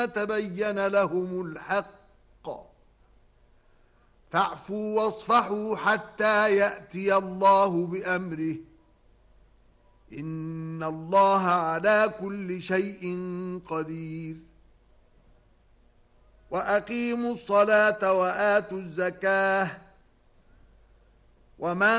تبين لهم الحق فاعفوا واصفحوا حتى يأتي الله بأمره إن الله على كل شيء قدير وأقيموا الصلاة وآتوا الزكاة ومن